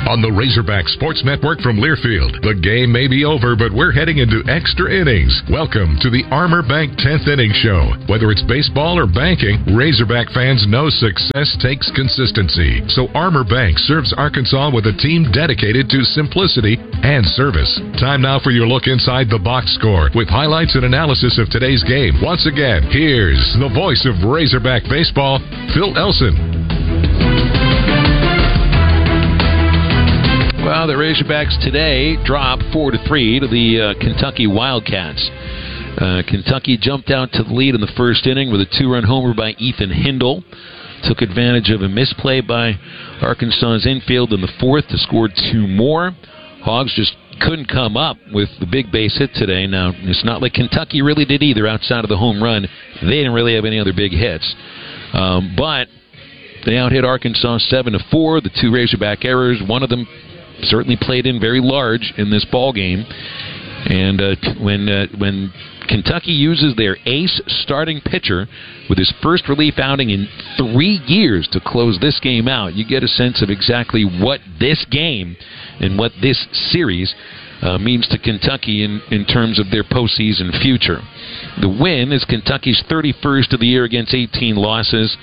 on the Razorback Sports Network from Learfield. The game may be over, but we're heading into extra innings. Welcome to the Armor Bank 10th Inning Show. Whether it's baseball or banking, Razorback fans know success takes consistency. So Armor Bank serves Arkansas with a team dedicated to simplicity and service. Time now for your look inside the box score with highlights and analysis of today's game. Once again, here's the voice of Razorback baseball, Phil Elson. Well, the Razorbacks today dropped 4-3 to the Kentucky Wildcats. Kentucky jumped out to the lead in the first inning with a 2-run homer by Ethan Hindle. Took advantage of a misplay by Arkansas's infield in the fourth to score 2 more. Hogs just couldn't come up with the big base hit today. Now, it's not like Kentucky really did either outside of the home run. They didn't really have any other big hits. But they out-hit Arkansas 7-4. The 2 Razorback errors, one of them certainly played in very large in this ball game. And when Kentucky uses their ace starting pitcher with his first relief outing in 3 years to close this game out, you get a sense of exactly what this game and what this series means to Kentucky in terms of their postseason future. The win is Kentucky's 31st of the year against 18 losses,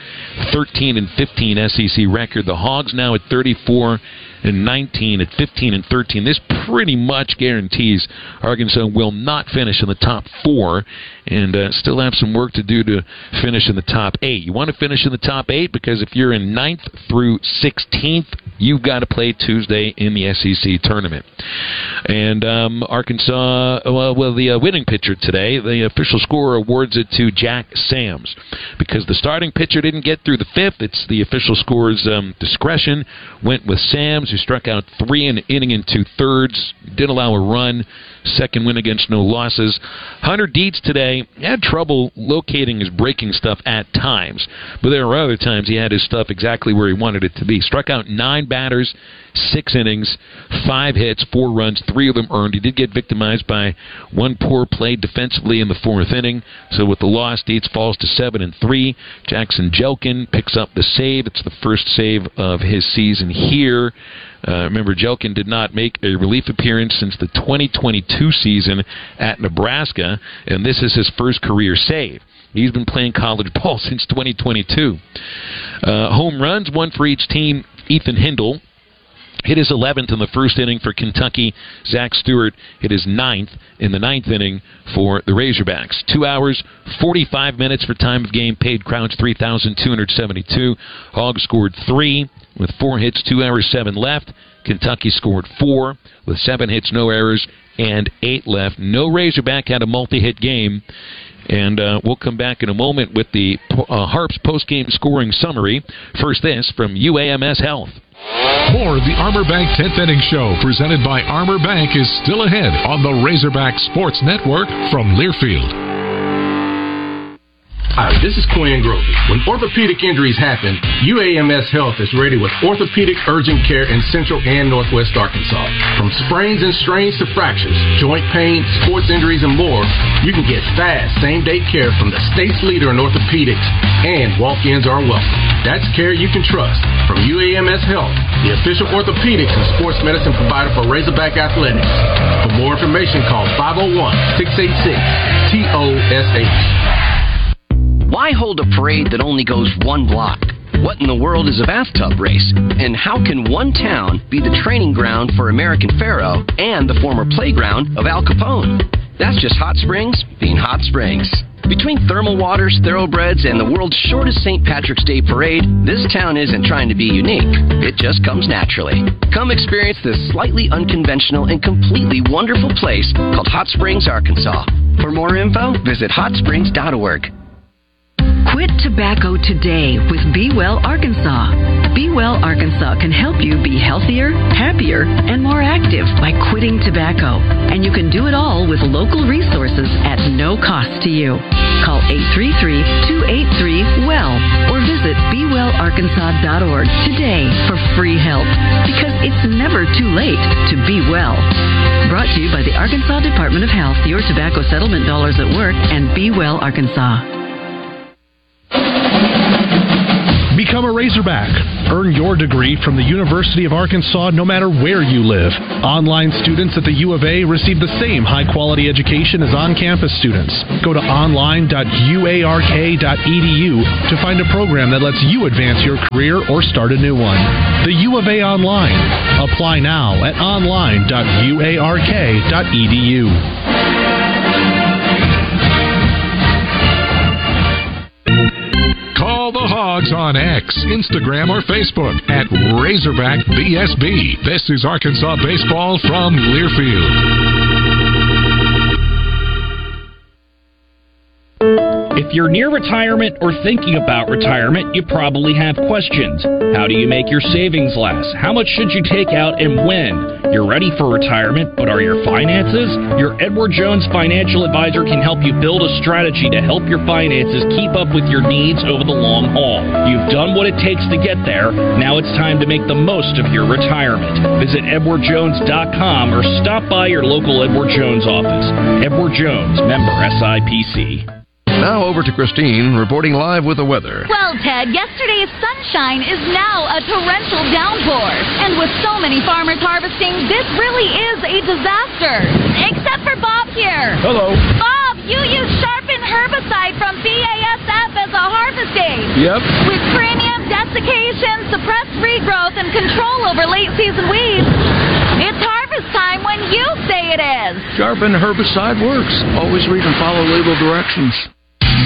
13-15 SEC record. The Hogs now at 34-19 at 15-13. This pretty much guarantees Arkansas will not finish in the top 4 and still have some work to do to finish in the top 8. You want to finish in the top 8 because if you're in 9th through 16th, you've got to play Tuesday in the SEC tournament. And Arkansas, the winning pitcher today, the official scorer awards it to Jack Sams. Because the starting pitcher didn't get through the 5th, it's the official scorer's discretion. Went with Sams, who struck out 3 in an inning and 2/3, did allow a run. Second win against no losses. Hunter Dietz today had trouble locating his breaking stuff at times, but there were other times he had his stuff exactly where he wanted it to be. Struck out 9 batters, 6 innings, 5 hits, 4 runs, 3 of them earned. He did get victimized by one poor play defensively in the 4th inning, so with the loss, Dietz falls to 7-3. Jackson Jelkin picks up the save. It's the first save of his season here. Remember, Jelkin did not make a relief appearance since the 2022 season at Nebraska, and this is his first career save. He's been playing college ball since 2022. Home runs, 1 for each team. Ethan Hindle hit his 11th in the first inning for Kentucky. Zach Stewart hit his 9th in the 9th inning for the Razorbacks. 2 hours, 45 minutes for time of game. Paid crowds 3,272. Hogs scored 3 with 4 hits, 2 errors, 7 left. Kentucky scored 4 with 7 hits, no errors, and 8 left. No Razorback had a multi-hit game. And we'll come back in a moment with the Harps post-game scoring summary. First, this from UAMS Health. More of the Armor Bank 10th Inning Show presented by Armor Bank is still ahead on the Razorback Sports Network from Learfield. Hi, this is Quinn Grovey. When orthopedic injuries happen, UAMS Health is ready with orthopedic urgent care in Central and Northwest Arkansas. From sprains and strains to fractures, joint pain, sports injuries, and more, you can get fast, same-day care from the state's leader in orthopedics, and walk-ins are welcome. That's care you can trust. From UAMS Health, the official orthopedics and sports medicine provider for Razorback Athletics. For more information, call 501-686-TOSH. Why hold a parade that only goes 1 block? What in the world is a bathtub race? And how can one town be the training ground for American Pharoah and the former playground of Al Capone? That's just Hot Springs being Hot Springs. Between thermal waters, thoroughbreds, and the world's shortest St. Patrick's Day parade, this town isn't trying to be unique. It just comes naturally. Come experience this slightly unconventional and completely wonderful place called Hot Springs, Arkansas. For more info, visit hotsprings.org. Quit tobacco today with Be Well Arkansas. Be Well Arkansas can help you be healthier, happier, and more active by quitting tobacco. And you can do it all with local resources at no cost to you. Call 833-283-WELL or visit BeWellArkansas.org today for free help, because it's never too late to be well. Brought to you by the Arkansas Department of Health, your tobacco settlement dollars at work, and Be Well Arkansas. Become a Razorback. Earn your degree from the University of Arkansas no matter where you live. Online students at the U of A receive the same high-quality education as on-campus students. Go to online.uark.edu to find a program that lets you advance your career or start a new one. The U of A Online. Apply now at online.uark.edu. Call the Hogs on X, Instagram, or Facebook at Razorback BSB. This is Arkansas Baseball from Learfield. If you're near retirement or thinking about retirement, you probably have questions. How do you make your savings last? How much should you take out and when? You're ready for retirement, but are your finances? Your Edward Jones financial advisor can help you build a strategy to help your finances keep up with your needs over the long haul. You've done what it takes to get there. Now it's time to make the most of your retirement. Visit EdwardJones.com or stop by your local Edward Jones office. Edward Jones, member SIPC. Now over to Christine, reporting live with the weather. Well, Ted, yesterday's sunshine is now a torrential downpour. And with so many farmers harvesting, this really is a disaster. Except for Bob here. Hello. Bob, you use Sharpen herbicide from BASF as a harvest aid. Yep. With premium desiccation, suppressed regrowth, and control over late-season weeds, it's harvest time when you say it is. Sharpen herbicide works. Always read and follow label directions.